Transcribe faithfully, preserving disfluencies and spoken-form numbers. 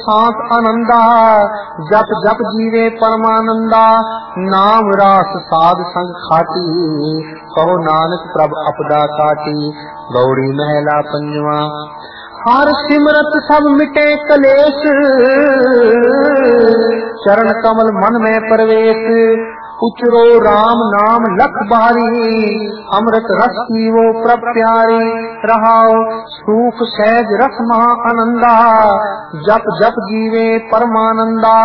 सांस आनंदा, जप जप जीवे परमानंदा। नाम रास साध संग खाटी, कहो नानक प्रभ अपदा काटी। गौड़ी महला पंजवा। हर सिमरत सब मिटे कलेश, चरण कमल मन में प्रवेश। उचरो राम नाम लख बारी, अमृत रस पीवो प्रभ प्यारी। रहाओ सूख सहज रस महा आनंदा, जप जप जीवे परमानंदा।